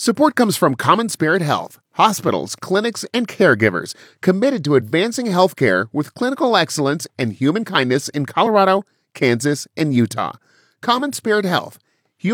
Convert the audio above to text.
Support comes from Common Spirit Health, hospitals, clinics, and caregivers committed to advancing healthcare with clinical excellence and human kindness in Colorado, Kansas, and Utah. Common Spirit Health,